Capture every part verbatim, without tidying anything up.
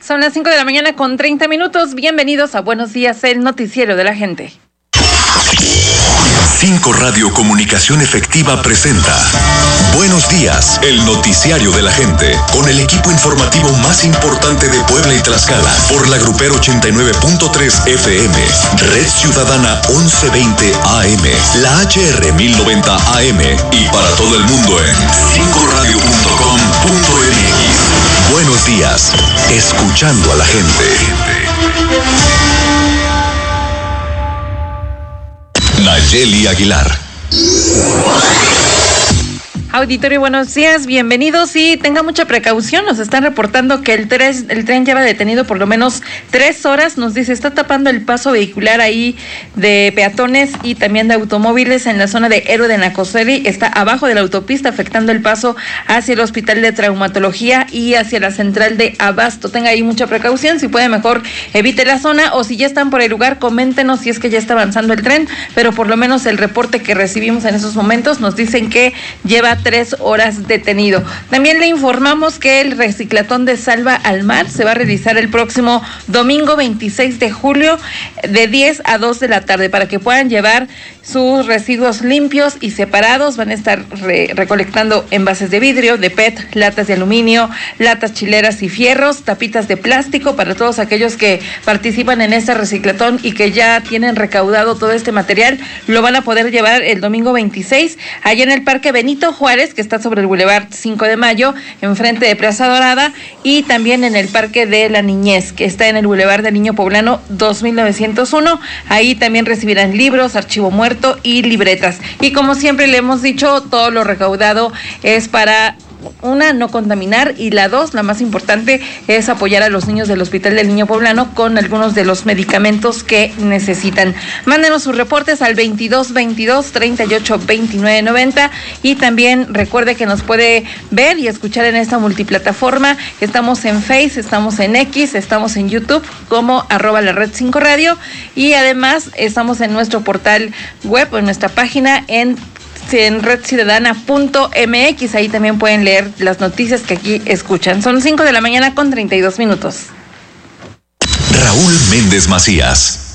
Son las cinco de la mañana con treinta minutos. Bienvenidos a Buenos Días, el noticiero de la gente. cinco Radio Comunicación Efectiva presenta Buenos Días, el noticiario de la gente, con el equipo informativo más importante de Puebla y Tlaxcala, por la Grupero ochenta y nueve punto tres F M, Red Ciudadana once veinte A M, la H R mil noventa A M y para todo el mundo en cinco radio punto com punto m x. Buenos Días, escuchando a la gente. Nayeli Aguilar. Auditorio, buenos días, bienvenidos y tenga mucha precaución. Nos están reportando que el tren, el tren lleva detenido por lo menos tres horas. Nos dice, está tapando el paso vehicular ahí de peatones y también de automóviles en la zona de Héroe de Nacosari. Está abajo de la autopista, afectando el paso hacia el Hospital de Traumatología y hacia la central de Abasto. Tenga ahí mucha precaución. Si puede, mejor evite la zona, o si ya están por el lugar, coméntenos si es que ya está avanzando el tren. Pero por lo menos el reporte que recibimos en esos momentos nos dicen que lleva tres horas detenido. También le informamos que el reciclatón de Salva al Mar se va a realizar el próximo domingo veintiséis de julio de diez a dos de la tarde para que puedan llevar sus residuos limpios y separados. Van a estar re- recolectando envases de vidrio, de P E T, latas de aluminio, latas chileras y fierros, tapitas de plástico para todos aquellos que participan en este reciclatón y que ya tienen recaudado todo este material. Lo van a poder llevar el domingo veintiséis allá en el Parque Benito Juárez, que está sobre el Boulevard cinco de mayo, enfrente de Plaza Dorada, y también en el Parque de la Niñez, que está en el Boulevard del Niño Poblano dos mil novecientos uno. Ahí también recibirán libros, archivo muerto y libretas. Y como siempre le hemos dicho, todo lo recaudado es para, una, no contaminar, y la dos, la más importante, es apoyar a los niños del Hospital del Niño Poblano con algunos de los medicamentos que necesitan. Mándenos sus reportes al veintidós veintidós treinta y ocho veintinueve noventa, y también recuerde que nos puede ver y escuchar en esta multiplataforma. Estamos en Face, estamos en X, estamos en YouTube como arroba la red cinco radio, y además estamos en nuestro portal web, en nuestra página en en red ciudadana punto m x. Ahí también pueden leer las noticias que aquí escuchan. Son cinco de la mañana con treinta y dos minutos. Raúl Méndez Macías.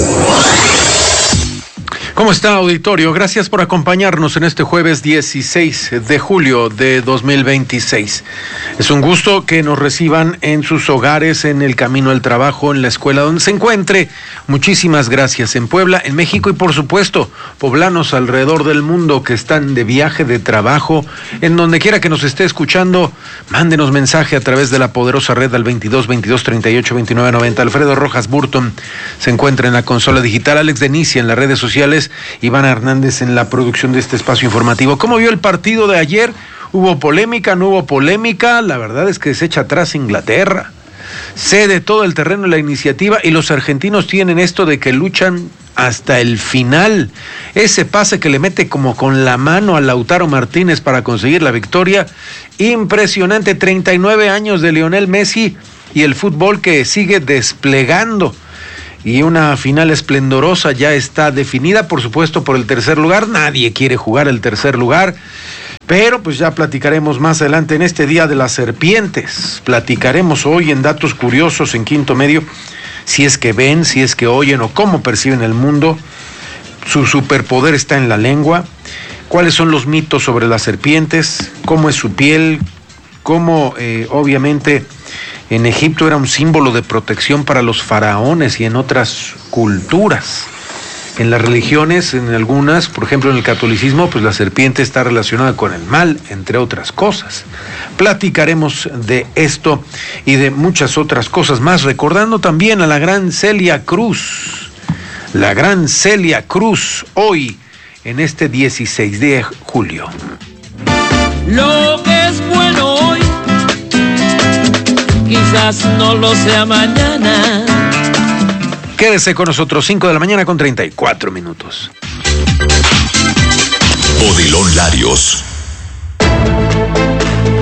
¿Cómo está, auditorio? Gracias por acompañarnos en este jueves dieciséis de julio de dos mil veintiséis. Es un gusto que nos reciban en sus hogares, en el camino al trabajo, en la escuela, donde se encuentre. Muchísimas gracias. En Puebla, en México y, por supuesto, poblanos alrededor del mundo que están de viaje, de trabajo, en donde quiera que nos esté escuchando, mándenos mensaje a través de la poderosa red al veintidós veintidós treinta y ocho veintinueve noventa. Alfredo Rojas Burton se encuentra en la consola digital, Alex Denicia en las redes sociales, Ivana Hernández en la producción de este espacio informativo. ¿Cómo vio el partido de ayer? ¿Hubo polémica? ¿No hubo polémica? La verdad es que se echa atrás Inglaterra. Cede todo el terreno de la iniciativa y los argentinos tienen esto de que luchan hasta el final. Ese pase que le mete como con la mano a Lautaro Martínez para conseguir la victoria. Impresionante, treinta y nueve años de Lionel Messi y el fútbol que sigue desplegando. Y una final esplendorosa ya está definida, por supuesto, por el tercer lugar. Nadie quiere jugar el tercer lugar, pero pues ya platicaremos más adelante en este Día de las Serpientes. Platicaremos hoy en Datos Curiosos en Quinto Medio, si es que ven, si es que oyen o cómo perciben el mundo. Su superpoder está en la lengua. ¿Cuáles son los mitos sobre las serpientes? ¿Cómo es su piel? ¿Cómo, eh, obviamente, en Egipto era un símbolo de protección para los faraones y en otras culturas? En las religiones, en algunas, por ejemplo en el catolicismo, pues la serpiente está relacionada con el mal, entre otras cosas. Platicaremos de esto y de muchas otras cosas más, recordando también a la gran Celia Cruz. La gran Celia Cruz, hoy, en este dieciséis de julio. Lo que es bueno hoy quizás no lo sea mañana. Quédese con nosotros, cinco de la mañana con treinta y cuatro minutos. Odilon Larios.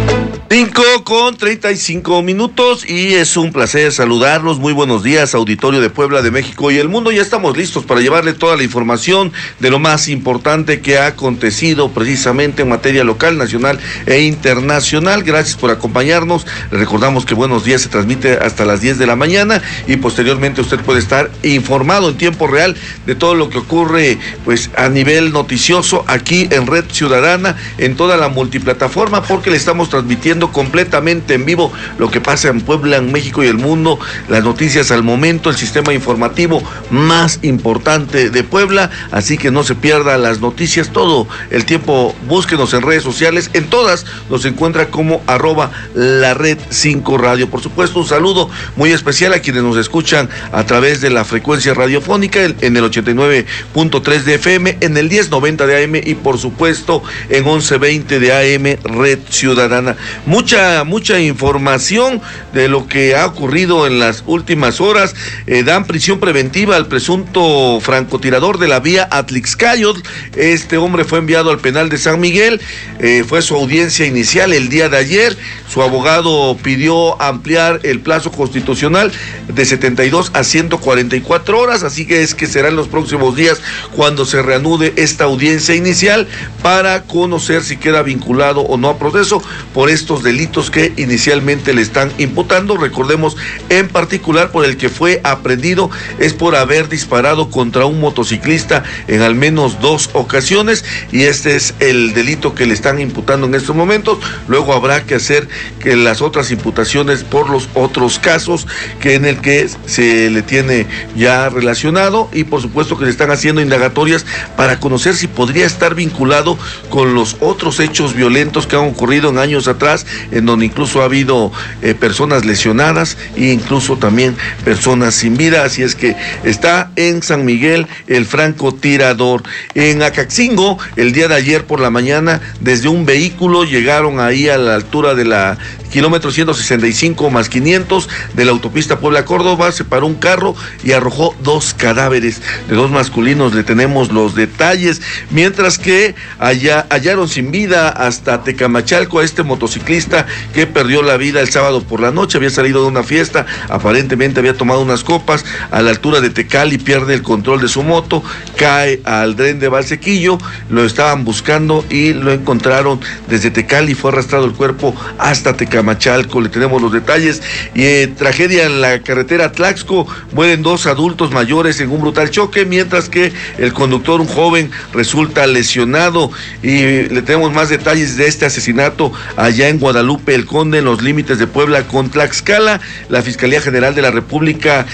Cinco con treinta y cinco minutos y es un placer saludarlos. Muy buenos días, auditorio de Puebla, de México y el mundo. Ya estamos listos para llevarle toda la información de lo más importante que ha acontecido precisamente en materia local, nacional e internacional. Gracias por acompañarnos. Les recordamos que Buenos Días se transmite hasta las diez de la mañana y posteriormente usted puede estar informado en tiempo real de todo lo que ocurre pues a nivel noticioso aquí en Red Ciudadana, en toda la multiplataforma, porque le estamos transmitiendo completamente en vivo lo que pasa en Puebla, en México y el mundo, las noticias al momento, el sistema informativo más importante de Puebla, así que no se pierda las noticias todo el tiempo. Búsquenos en redes sociales, en todas nos encuentra como arroba la red cinco radio. Por supuesto, un saludo muy especial a quienes nos escuchan a través de la frecuencia radiofónica en el ochenta y nueve punto tres de F M, en el diez noventa de A M y por supuesto en once veinte de A M Red Ciudadana. Mucha, mucha información de lo que ha ocurrido en las últimas horas. Eh, dan prisión preventiva al presunto francotirador de la vía Atlixcayotl. Este hombre fue enviado al penal de San Miguel. Eh, fue su audiencia inicial el día de ayer. Su abogado pidió ampliar el plazo constitucional de setenta y dos a ciento cuarenta y cuatro horas, así que es que será en los próximos días cuando se reanude esta audiencia inicial para conocer si queda vinculado o no a proceso por estos delitos que inicialmente le están imputando. Recordemos, en particular por el que fue aprehendido es por haber disparado contra un motociclista en al menos dos ocasiones y este es el delito que le están imputando en estos momentos. Luego habrá que hacer que las otras imputaciones por los otros casos que en el que se le tiene ya relacionado y por supuesto que le están haciendo indagatorias para conocer si podría estar vinculado con los otros hechos violentos que han ocurrido en años atrás, en donde incluso ha habido eh, personas lesionadas e incluso también personas sin vida. Así es que está en San Miguel el francotirador. En Acaxingo, el día de ayer por la mañana, desde un vehículo llegaron ahí a la altura de la kilómetro ciento sesenta y cinco más quinientos de la autopista Puebla-Córdoba, se paró un carro y arrojó dos cadáveres de dos masculinos. Le tenemos los detalles, mientras que allá hallaron sin vida hasta Tecamachalco a este motociclista que perdió la vida el sábado por la noche. Había salido de una fiesta, aparentemente había tomado unas copas a la altura de Tecali, pierde el control de su moto, cae al dren de Valsequillo, lo estaban buscando y lo encontraron desde Tecali, fue arrastrado el cuerpo hasta Tecamachalco. Le tenemos los detalles. Y eh, tragedia en la carretera Tlaxco, mueren dos adultos mayores en un brutal choque, mientras que el conductor, un joven, resulta lesionado. Y le tenemos más detalles de este asesinato allá en Guadalupe el Conde, en los límites de Puebla con Tlaxcala. La Fiscalía General de la República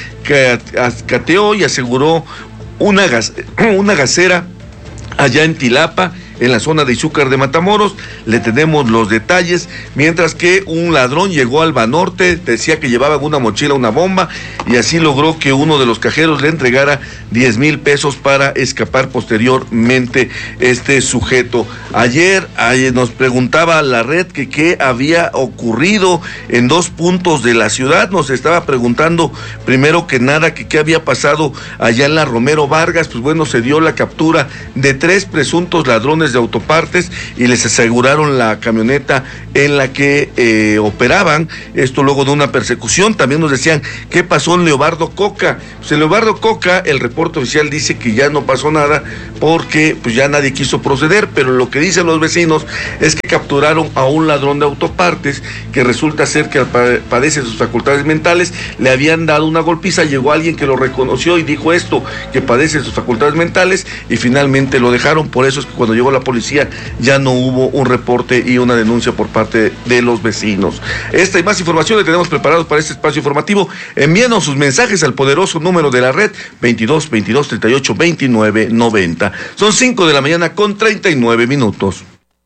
cateó y aseguró una, gas, una gasera allá en Tilapa, en la zona de Izúcar de Matamoros. Le tenemos los detalles, mientras que un ladrón llegó al Banorte, decía que llevaba en una mochila una bomba y así logró que uno de los cajeros le entregara diez mil pesos para escapar posteriormente este sujeto. Ayer, ayer nos preguntaba la red que qué había ocurrido en dos puntos de la ciudad. Nos estaba preguntando primero que nada que qué había pasado allá en la Romero Vargas. Pues bueno, se dio la captura de tres presuntos ladrones de autopartes y les aseguraron la camioneta en la que eh, operaban, esto luego de una persecución. También nos decían qué pasó en Leobardo Coca. Pues en Leobardo Coca el reporte oficial dice que ya no pasó nada porque pues ya nadie quiso proceder, pero lo que dicen los vecinos es que capturaron a un ladrón de autopartes que resulta ser que padece sus facultades mentales, le habían dado una golpiza, llegó alguien que lo reconoció y dijo esto, que padece sus facultades mentales, y finalmente lo dejaron. Por eso es que cuando llegó la policía ya no hubo un reporte y una denuncia por parte de los vecinos. Esta y más información le tenemos preparados para este espacio informativo. Envíanos sus mensajes al poderoso número de la red veintidós veintidós treinta y ocho veintinueve noventa. Son cinco de la mañana con treinta y nueve minutos.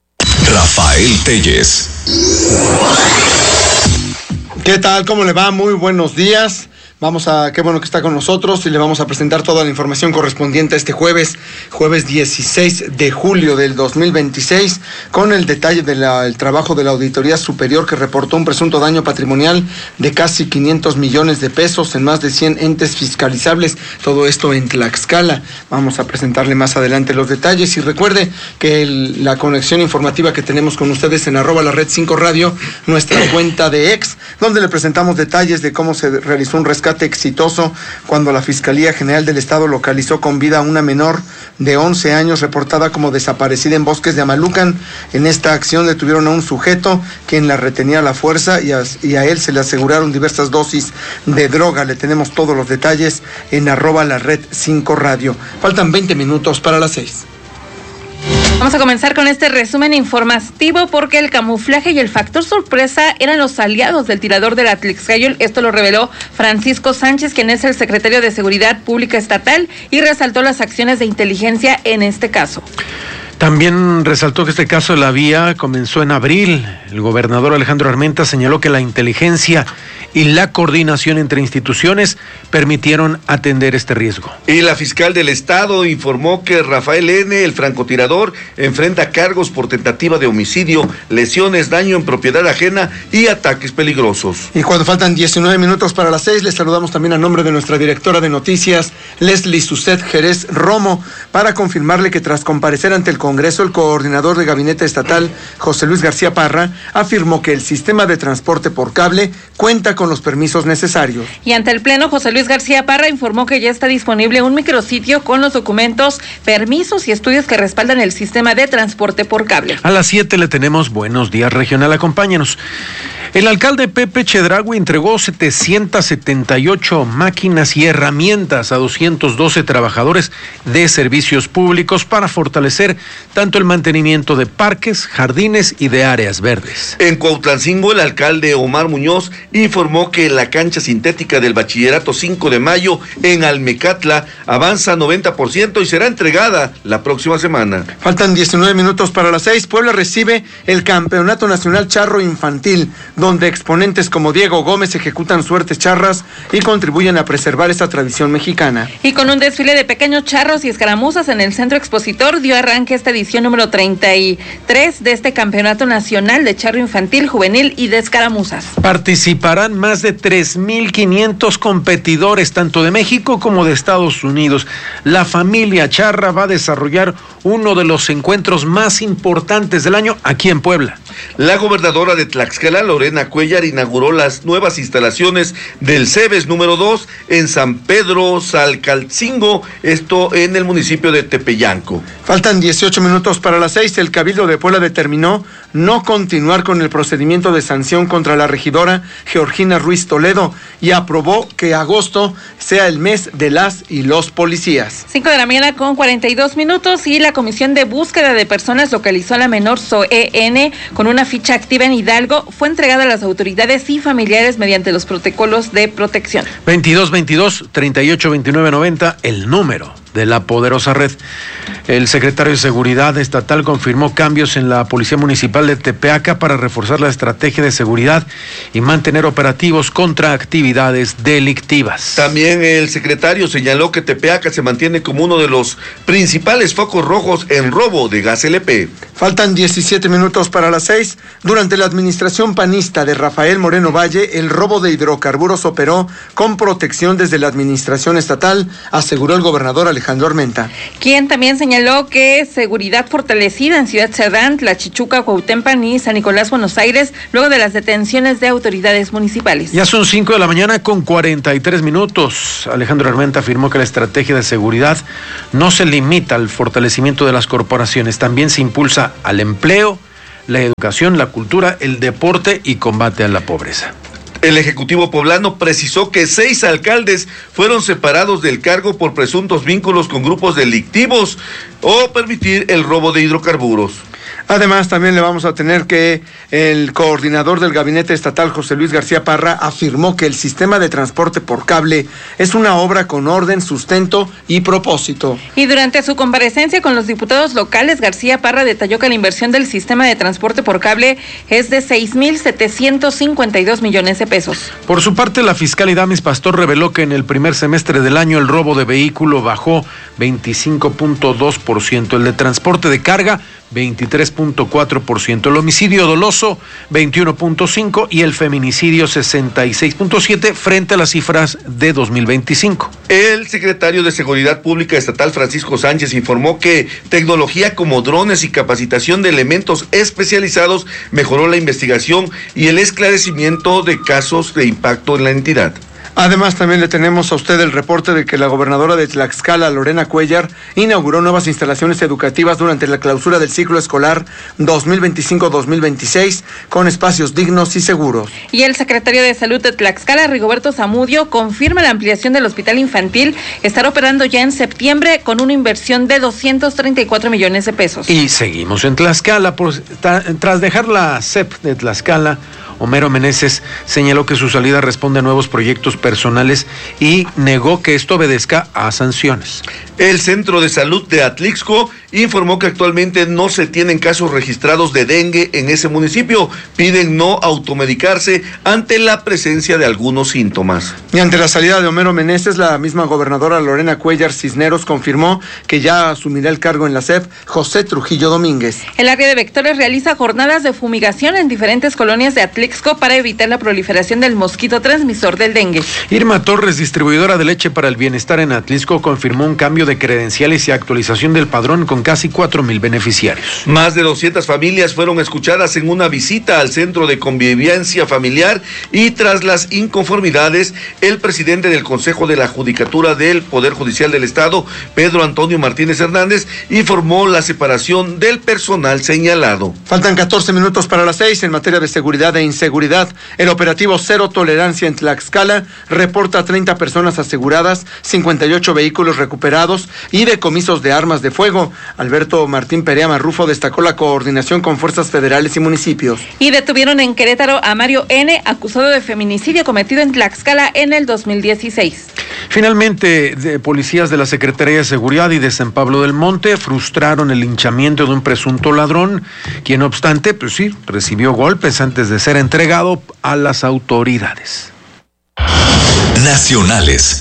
Rafael Telles. ¿Qué tal? ¿Cómo le va? Muy buenos días. Vamos a, qué bueno que está con nosotros y le vamos a presentar toda la información correspondiente a este jueves, jueves dieciséis de julio del dos mil veintiséis, con el detalle del trabajo de la Auditoría Superior que reportó un presunto daño patrimonial de casi quinientos millones de pesos en más de cien entes fiscalizables, todo esto en Tlaxcala. Vamos a presentarle más adelante los detalles y recuerde que el, la conexión informativa que tenemos con ustedes en arroba la red cinco radio, nuestra cuenta de ex, donde le presentamos detalles de cómo se realizó un rescate exitoso cuando la Fiscalía General del Estado localizó con vida a una menor de once años reportada como desaparecida en bosques de Amalucan. En esta acción detuvieron a un sujeto quien la retenía a la fuerza y a, y a él se le aseguraron diversas dosis de droga. Le tenemos todos los detalles en arroba la red cinco radio. Faltan veinte minutos para las seis. Vamos a comenzar con este resumen informativo porque el camuflaje y el factor sorpresa eran los aliados del tirador del Atlixcayol. Esto lo reveló Francisco Sánchez, quien es el secretario de Seguridad Pública Estatal, y resaltó las acciones de inteligencia en este caso. También resaltó que este caso de la vía comenzó en abril. El gobernador Alejandro Armenta señaló que la inteligencia y la coordinación entre instituciones permitieron atender este riesgo. Y la fiscal del Estado informó que Rafael N., el francotirador, enfrenta cargos por tentativa de homicidio, lesiones, daño en propiedad ajena y ataques peligrosos. Y cuando faltan diecinueve minutos para las seis, les saludamos también a nombre de nuestra directora de noticias, Leslie Suset Jerez Romo, para confirmarle que tras comparecer ante el Congreso, el coordinador de Gabinete Estatal, José Luis García Parra, afirmó que el sistema de transporte por cable cuenta con los permisos necesarios. Y ante el Pleno, José Luis García Parra informó que ya está disponible un micrositio con los documentos, permisos y estudios que respaldan el sistema de transporte por cable. A las siete le tenemos Buenos Días Regional, acompáñenos. El alcalde Pepe Chedraui entregó setecientas setenta y ocho máquinas y herramientas a doscientos doce trabajadores de servicios públicos para fortalecer tanto el mantenimiento de parques, jardines y de áreas verdes. En Cuautlancingo, el alcalde Omar Muñoz informó que la cancha sintética del Bachillerato cinco de mayo en Almecatla avanza noventa por ciento y será entregada la próxima semana. Faltan diecinueve minutos para las seis. Puebla recibe el Campeonato Nacional Charro Infantil, donde exponentes como Diego Gómez ejecutan suertes charras y contribuyen a preservar esta tradición mexicana. Y con un desfile de pequeños charros y escaramuzas en el Centro Expositor dio arranque esta edición número treinta y tres de este Campeonato Nacional de Charro Infantil, Juvenil y de Escaramuzas. Participarán más de tres mil quinientos competidores, tanto de México como de Estados Unidos. La familia charra va a desarrollar uno de los encuentros más importantes del año aquí en Puebla. La gobernadora de Tlaxcala, Lorena Cuellar, inauguró las nuevas instalaciones del CEBES número dos en San Pedro Salcalcingo, esto en el municipio de Tepeyanco. Faltan dieciocho minutos para las seis. El Cabildo de Puebla determinó no continuar con el procedimiento de sanción contra la regidora Georgina Ruiz Toledo y aprobó que agosto sea el mes de las y los policías. cinco de la mañana con cuarenta y dos minutos y la Comisión de Búsqueda de Personas localizó a la menor Zoe N. con una ficha activa en Hidalgo. Fue entregada a las autoridades y familiares mediante los protocolos de protección. veintidós veintidós treinta y ocho veintinueve noventa, el número de la poderosa red. El secretario de Seguridad Estatal confirmó cambios en la Policía Municipal de Tepeaca para reforzar la estrategia de seguridad y mantener operativos contra actividades delictivas. También el secretario señaló que Tepeaca se mantiene como uno de los principales focos rojos en robo de gas L P. Faltan diecisiete minutos para las seis. Durante la administración panista de Rafael Moreno Valle, el robo de hidrocarburos operó con protección desde la administración estatal, aseguró el gobernador Alejandro Armenta. Quien también señaló que seguridad fortalecida en Ciudad Cerdán, Tlachichuca, Cuautempan y San Nicolás, Buenos Aires, luego de las detenciones de autoridades municipales. Ya son cinco de la mañana con cuarenta y tres minutos. Alejandro Armenta afirmó que la estrategia de seguridad no se limita al fortalecimiento de las corporaciones, también se impulsa al empleo, la educación, la cultura, el deporte y combate a la pobreza. El Ejecutivo poblano precisó que seis alcaldes fueron separados del cargo por presuntos vínculos con grupos delictivos o permitir el robo de hidrocarburos. Además, también le vamos a tener que el coordinador del gabinete estatal, José Luis García Parra, afirmó que el sistema de transporte por cable es una obra con orden, sustento y propósito. Y durante su comparecencia con los diputados locales, García Parra detalló que la inversión del sistema de transporte por cable es de seis mil setecientos cincuenta y dos millones de pesos. Por su parte, la fiscal Idamis Pastor reveló que en el primer semestre del año el robo de vehículo bajó veinticinco punto dos por ciento, el de transporte de carga veintitrés punto cuatro por ciento, el homicidio doloso veintiuno punto cinco por ciento y el feminicidio sesenta y seis punto siete por ciento frente a las cifras de dos mil veinticinco. El secretario de Seguridad Pública Estatal, Francisco Sánchez, informó que tecnología como drones y capacitación de elementos especializados mejoró la investigación y el esclarecimiento de casos de impacto en la entidad. Además, también le tenemos a usted el reporte de que la gobernadora de Tlaxcala, Lorena Cuellar, inauguró nuevas instalaciones educativas durante la clausura del ciclo escolar dos mil veinticinco dos mil veintiséis con espacios dignos y seguros. Y el secretario de Salud de Tlaxcala, Rigoberto Zamudio, confirma la ampliación del hospital infantil. Estará operando ya en septiembre con una inversión de doscientos treinta y cuatro millones de pesos. Y seguimos en Tlaxcala. Por, tras dejar la C E P de Tlaxcala, Homero Meneses señaló que su salida responde a nuevos proyectos personales y negó que esto obedezca a sanciones. El Centro de Salud de Atlixco informó que actualmente no se tienen casos registrados de dengue en ese municipio. Piden no automedicarse ante la presencia de algunos síntomas. Y ante la salida de Homero Meneses, la misma gobernadora Lorena Cuellar Cisneros confirmó que ya asumirá el cargo en la C E P José Trujillo Domínguez. El área de vectores realiza jornadas de fumigación en diferentes colonias de Atlixco para evitar la proliferación del mosquito transmisor del dengue. Irma Torres, distribuidora de leche para el bienestar en Atlixco, confirmó un cambio de credenciales y actualización del padrón con casi cuatro mil beneficiarios. Más de doscientas familias fueron escuchadas en una visita al Centro de Convivencia Familiar y tras las inconformidades, el presidente del Consejo de la Judicatura del Poder Judicial del Estado, Pedro Antonio Martínez Hernández, informó la separación del personal señalado. Faltan catorce minutos para las seis. En materia de seguridad e inseguridad, el operativo Cero Tolerancia en Tlaxcala reporta treinta personas aseguradas, cincuenta y ocho vehículos recuperados y decomisos de armas de fuego. Alberto Martín Perea Marrufo destacó la coordinación con fuerzas federales y municipios. Y detuvieron en Querétaro a Mario N., acusado de feminicidio cometido en Tlaxcala en el dos mil dieciséis. Finalmente, de policías de la Secretaría de Seguridad y de San Pablo del Monte frustraron el linchamiento de un presunto ladrón, quien no obstante, pues sí, recibió golpes antes de ser entregado a las autoridades. Nacionales.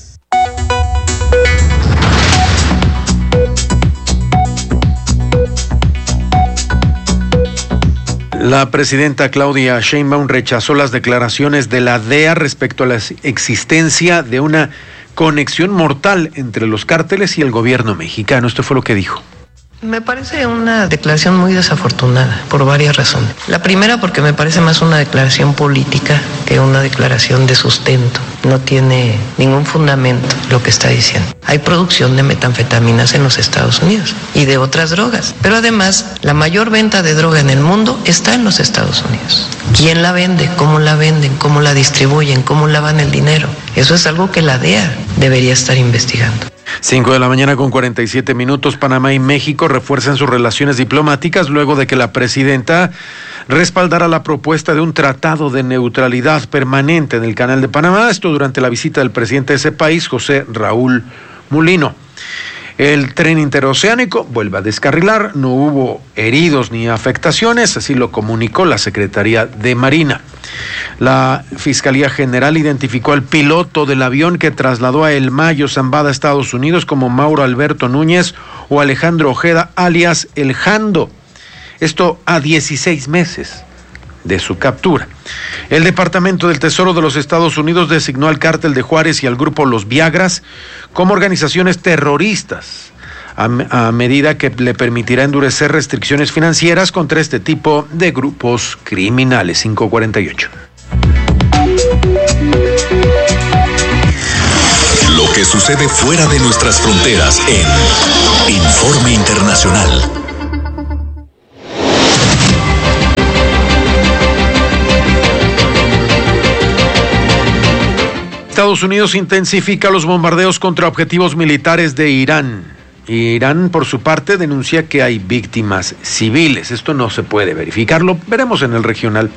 La presidenta Claudia Sheinbaum rechazó las declaraciones de la D E A respecto a la existencia de una conexión mortal entre los cárteles y el gobierno mexicano. Esto fue lo que dijo. Me parece una declaración muy desafortunada por varias razones. La primera, porque me parece más una declaración política que una declaración de sustento. No tiene ningún fundamento lo que está diciendo. Hay producción de metanfetaminas en los Estados Unidos y de otras drogas. Pero además, la mayor venta de droga en el mundo está en los Estados Unidos. ¿Quién la vende? ¿Cómo la venden? ¿Cómo la distribuyen? ¿Cómo lavan el dinero? Eso es algo que la D E A debería estar investigando. Cinco de la mañana con cuarenta y siete minutos. Panamá y México refuerzan sus relaciones diplomáticas luego de que la presidenta respaldara la propuesta de un tratado de neutralidad permanente en el Canal de Panamá. Esto durante la visita del presidente de ese país, José Raúl Mulino. El tren interoceánico vuelve a descarrilar, no hubo heridos ni afectaciones, así lo comunicó la Secretaría de Marina. La Fiscalía General identificó al piloto del avión que trasladó a El Mayo Zambada a Estados Unidos como Mauro Alberto Núñez o Alejandro Ojeda, alias El Jando. Esto a dieciséis meses de su captura. El Departamento del Tesoro de los Estados Unidos designó al Cártel de Juárez y al grupo Los Viagras como organizaciones terroristas, a, a medida que le permitirá endurecer restricciones financieras contra este tipo de grupos criminales. cinco cuarenta y ocho. Lo que sucede fuera de nuestras fronteras en Informe Internacional. Estados Unidos intensifica los bombardeos contra objetivos militares de Irán. Irán, por su parte, denuncia que hay víctimas civiles. Esto no se puede verificar, lo veremos en el regional.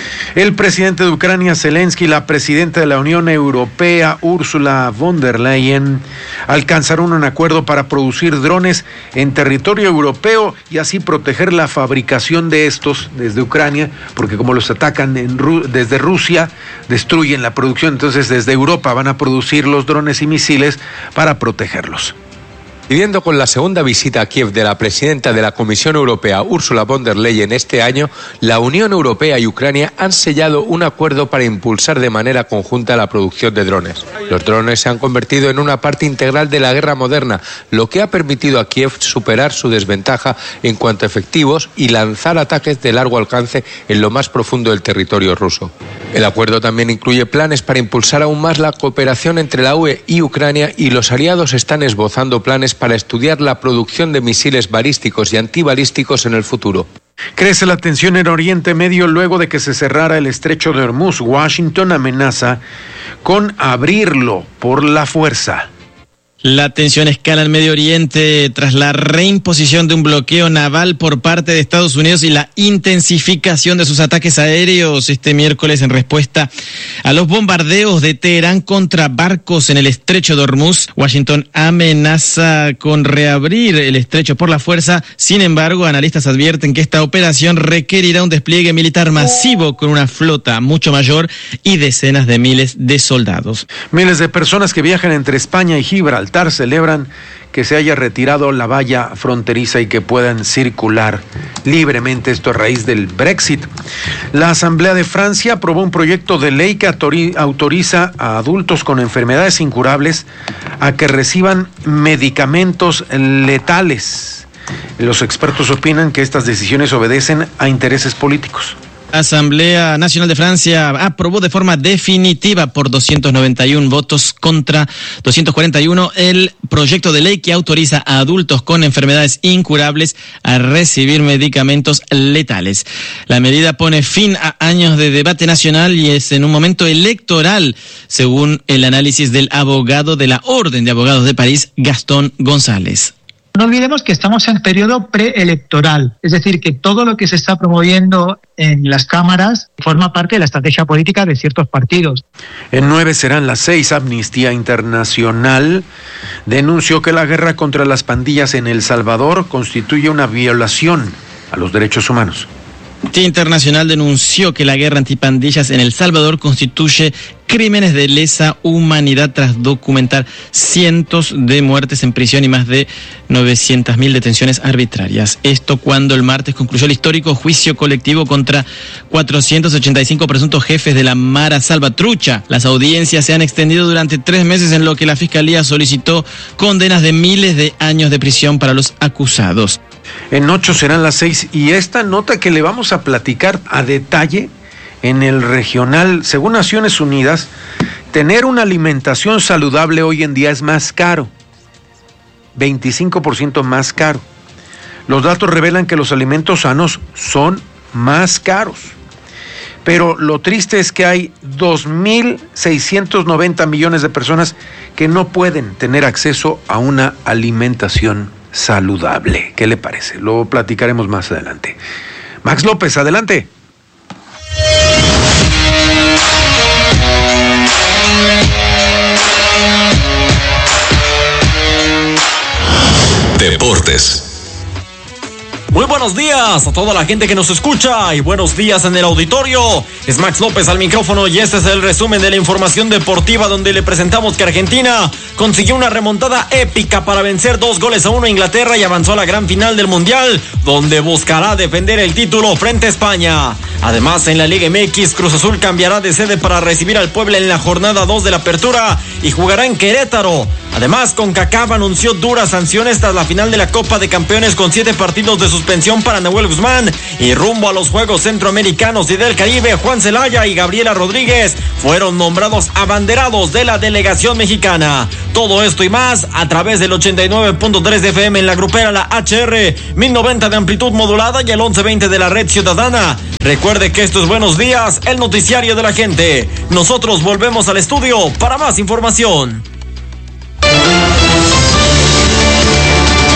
El presidente de Ucrania, Zelensky, y la presidenta de la Unión Europea, Ursula von der Leyen, alcanzaron un acuerdo para producir drones en territorio europeo y así proteger la fabricación de estos desde Ucrania, porque como los atacan en Ru- desde Rusia, destruyen la producción. Entonces, desde Europa van a producir los drones y misiles para protegerlos. Coincidiendo con la segunda visita a Kiev de la presidenta de la Comisión Europea, Ursula von der Leyen, este año, la Unión Europea y Ucrania han sellado un acuerdo para impulsar de manera conjunta la producción de drones. Los drones se han convertido en una parte integral de la guerra moderna, lo que ha permitido a Kiev superar su desventaja en cuanto a efectivos y lanzar ataques de largo alcance en lo más profundo del territorio ruso. El acuerdo también incluye planes para impulsar aún más la cooperación entre la U E y Ucrania, y los aliados están esbozando planes para estudiar la producción de misiles balísticos y antibalísticos en el futuro. Crece la tensión en Oriente Medio luego de que se cerrara el estrecho de Hormuz. Washington amenaza con abrirlo por la fuerza. La tensión escala en Medio Oriente tras la reimposición de un bloqueo naval por parte de Estados Unidos y la intensificación de sus ataques aéreos este miércoles en respuesta a los bombardeos de Teherán contra barcos en el estrecho de Hormuz. Washington amenaza con reabrir el estrecho por la fuerza. Sin embargo, analistas advierten que esta operación requerirá un despliegue militar masivo con una flota mucho mayor y decenas de miles de soldados. Miles de personas que viajan entre España y Gibraltar celebran que se haya retirado la valla fronteriza y que puedan circular libremente, esto a raíz del Brexit. La Asamblea de Francia aprobó un proyecto de ley que autoriza a adultos con enfermedades incurables a que reciban medicamentos letales. Los expertos opinan que estas decisiones obedecen a intereses políticos. La Asamblea Nacional de Francia aprobó de forma definitiva por doscientos noventa y uno votos contra doscientos cuarenta y uno el proyecto de ley que autoriza a adultos con enfermedades incurables a recibir medicamentos letales. La medida pone fin a años de debate nacional y es en un momento electoral, según el análisis del abogado de la Orden de Abogados de París, Gastón González. No olvidemos que estamos en periodo preelectoral, es decir, que todo lo que se está promoviendo en las cámaras forma parte de la estrategia política de ciertos partidos. En nueve serán las seis. Amnistía Internacional denunció que la guerra contra las pandillas en El Salvador constituye una violación a los derechos humanos. Amnistía Internacional denunció que la guerra antipandillas en El Salvador constituye crímenes de lesa humanidad tras documentar cientos de muertes en prisión y más de novecientas mil detenciones arbitrarias. Esto cuando el martes concluyó el histórico juicio colectivo contra cuatrocientos ochenta y cinco presuntos jefes de la Mara Salvatrucha. Las audiencias se han extendido durante tres meses, en lo que la Fiscalía solicitó condenas de miles de años de prisión para los acusados. En ocho serán las seis, y esta nota que le vamos a platicar a detalle en el regional, según Naciones Unidas, tener una alimentación saludable hoy en día es más caro, veinticinco por ciento más caro. Los datos revelan que los alimentos sanos son más caros, pero lo triste es que hay dos mil seiscientos noventa millones de personas que no pueden tener acceso a una alimentación saludable. ¿Qué le parece? Lo platicaremos más adelante. Max López, adelante. Deportes. Muy buenos días a toda la gente que nos escucha y buenos días en el auditorio. Es Max López al micrófono y este es el resumen de la información deportiva, donde le presentamos que Argentina consiguió una remontada épica para vencer dos goles a uno a Inglaterra y avanzó a la gran final del Mundial, donde buscará defender el título frente a España. Además, en la Liga M X, Cruz Azul cambiará de sede para recibir al Puebla en la jornada dos de la apertura y jugará en Querétaro. Además, CONCACAF anunció duras sanciones tras la final de la Copa de Campeones, con siete partidos de suspensión para Nahuel Guzmán, y rumbo a los Juegos Centroamericanos y del Caribe, Juan Celaya y Gabriela Rodríguez fueron nombrados abanderados de la delegación mexicana. Todo esto y más a través del ochenta y nueve punto tres de F M en la grupera, la H R mil noventa de amplitud modulada y el once veinte de la red ciudadana. Recuerde que esto es Buenos Días, el noticiario de la gente. Nosotros volvemos al estudio para más información.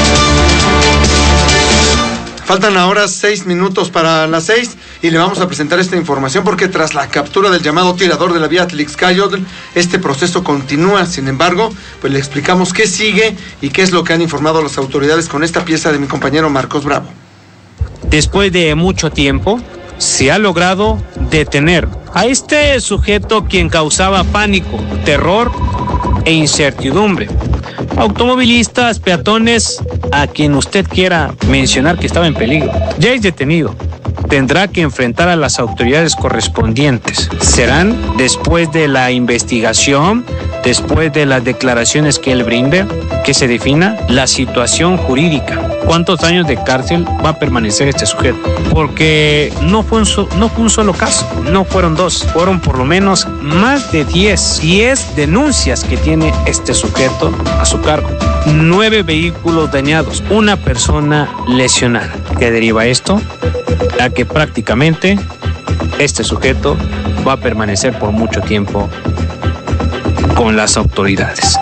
Faltan ahora seis minutos para las seis y le vamos a presentar esta información porque tras la captura del llamado tirador de la vía Tlixcayotl, este proceso continúa. Sin embargo, pues le explicamos qué sigue y qué es lo que han informado las autoridades con esta pieza de mi compañero Marcos Bravo. Después de mucho tiempo, se ha logrado detener a este sujeto quien causaba pánico, terror e incertidumbre. Automovilistas, peatones, a quien usted quiera mencionar que estaba en peligro, ya es detenido. Tendrá que enfrentar a las autoridades correspondientes. Serán después de la investigación, después de las declaraciones que él brinde, que se defina la situación jurídica. ¿Cuántos años de cárcel va a permanecer este sujeto? Porque no fue un, so, no fue un solo caso, no fueron dos, fueron por lo menos más de diez, diez denuncias que tiene este sujeto a su cargo. Nueve vehículos dañados, una persona lesionada. ¿Qué deriva esto? A que prácticamente este sujeto va a permanecer por mucho tiempo con las autoridades.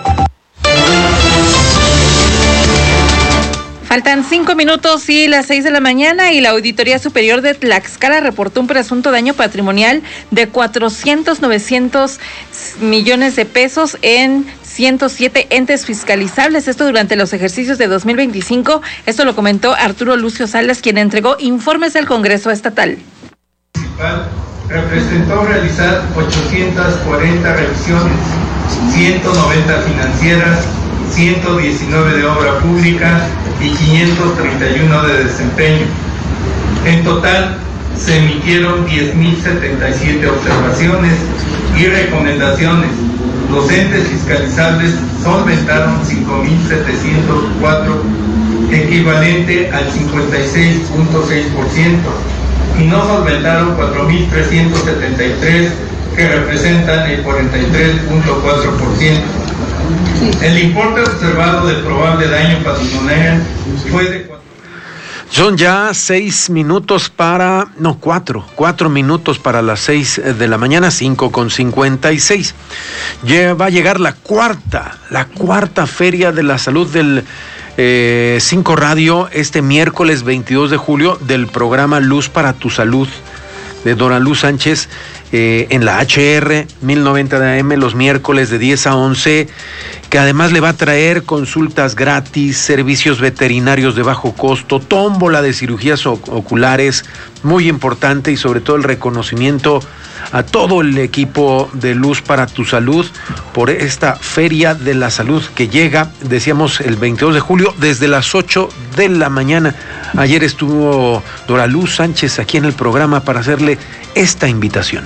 Faltan cinco minutos y las seis de la mañana y la Auditoría Superior de Tlaxcala reportó un presunto daño patrimonial de cuatrocientos, novecientos millones de pesos en ciento siete entes fiscalizables, esto durante los ejercicios de dos mil veinticinco. Esto lo comentó Arturo Lucio Salas, quien entregó informes al Congreso Estatal. Representó realizar ochocientas cuarenta revisiones, ciento noventa financieras, ciento diecinueve de obra pública y quinientos treinta y uno de desempeño. En total se emitieron diez mil setenta y siete observaciones y recomendaciones. Los entes fiscalizables solventaron cinco mil setecientos cuatro, equivalente al cincuenta y seis punto seis por ciento, y no solventaron cuatro mil trescientos setenta y tres, que representan el cuarenta y tres punto cuatro por ciento. El importe observado del probable daño patrimonial fue de... Son ya seis minutos para, no, cuatro, cuatro minutos para las seis de la mañana, cinco con cincuenta y seis. Ya va a llegar la cuarta, la cuarta Feria de la Salud del eh, cinco Radio este miércoles veintidós de julio del programa Luz para tu Salud de Dora Luz Sánchez. Eh, en la H R mil noventa de A M los miércoles de diez a once, que además le va a traer consultas gratis, servicios veterinarios de bajo costo, tómbola de cirugías oculares, muy importante, y sobre todo el reconocimiento a todo el equipo de Luz para tu Salud por esta Feria de la Salud que llega, decíamos, el veintidós de julio desde las ocho de la mañana. Ayer estuvo Dora Luz Sánchez aquí en el programa para hacerle esta invitación.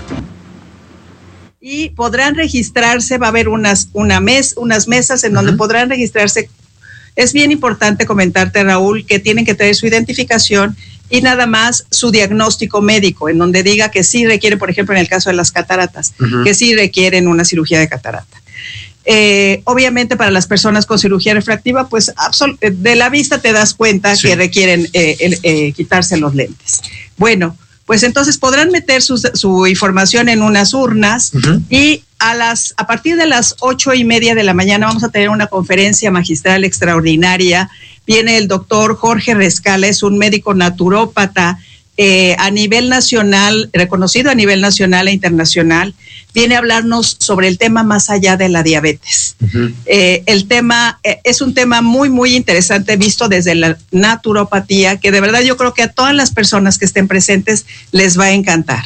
Y podrán registrarse, va a haber unas, una mes, unas mesas en donde uh-huh. podrán registrarse. Es bien importante comentarte, Raúl, que tienen que tener su identificación y nada más su diagnóstico médico, en donde diga que sí requiere, por ejemplo, en el caso de las cataratas, uh-huh. que sí requieren una cirugía de catarata. Eh, obviamente para las personas con cirugía refractiva, pues absol- de la vista te das cuenta sí. que requieren eh, el, eh, quitarse los lentes. Bueno, pues entonces podrán meter su, su información en unas urnas uh-huh. y a las a partir de las ocho y media de la mañana vamos a tener una conferencia magistral extraordinaria. Viene el doctor Jorge Rescala, es un médico naturópata eh, a nivel nacional, reconocido a nivel nacional e internacional. Viene a hablarnos sobre el tema más allá de la diabetes. Uh-huh. Eh, el tema eh, es un tema muy, muy interesante visto desde la naturopatía, que de verdad yo creo que a todas las personas que estén presentes les va a encantar.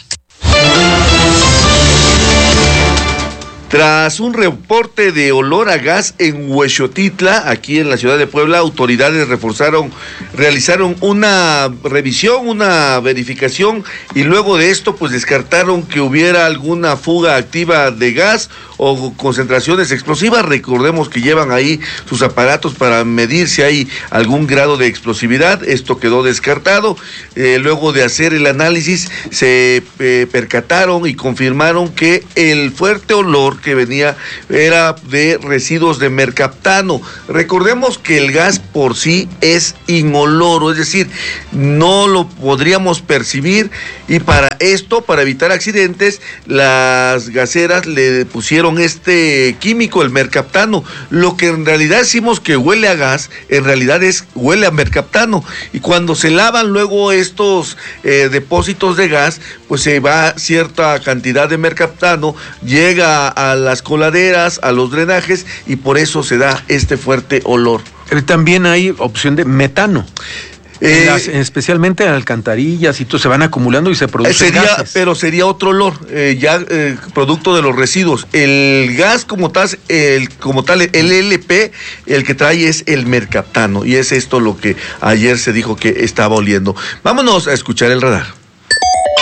Tras un reporte de olor a gas en Huexotitla, aquí en la ciudad de Puebla, autoridades reforzaron, realizaron una revisión, una verificación, y luego de esto pues descartaron que hubiera alguna fuga activa de gas o concentraciones explosivas. Recordemos que llevan ahí sus aparatos para medir si hay algún grado de explosividad. Esto quedó descartado. Eh, luego de hacer el análisis se eh, percataron y confirmaron que el fuerte olor olor que venía era de residuos de mercaptano. Recordemos que el gas por sí es inoloro, es decir, no lo podríamos percibir, y para esto, para evitar accidentes, las gaseras le pusieron este químico, el mercaptano. Lo que en realidad decimos que huele a gas, en realidad es huele a mercaptano, y cuando se lavan luego estos eh, depósitos de gas, pues se va cierta cantidad de mercaptano, llega a las coladeras, a los drenajes, y por eso se da este fuerte olor. También hay opción de metano. Eh, Las, especialmente en alcantarillas y todo, se van acumulando y se producen sería, gases. Pero sería otro olor, eh, ya eh, producto de los residuos. El gas como tal, el, como tal, el L L P, el que trae es el mercaptano, y es esto lo que ayer se dijo que estaba oliendo. Vámonos a escuchar el radar.